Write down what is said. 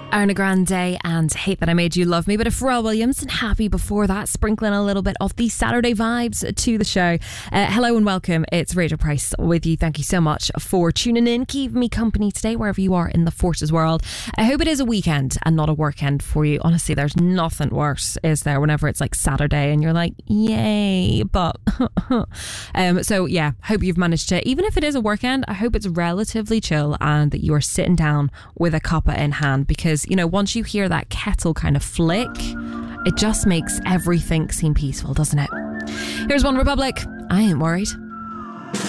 Ariana Grande and Hate That I Made You Love Me, but a Pharrell Williams and Happy before that, sprinkling a little bit of the Saturday vibes to the show. Hello and welcome. It's Rachel Price with you. Thank you so much for tuning in, keeping me company today wherever you are in the Forces world. I hope it is a weekend and not a workend for you. Honestly, there's nothing worse, is there, whenever it's like Saturday and you're like, yay, but so yeah, hope you've managed to, even if it is a workend, I hope it's relatively chill and that you are sitting down with a cuppa in hand, because you know, once you hear that kettle kind of flick, it just makes everything seem peaceful, doesn't it? Here's One Republic. I ain't worried.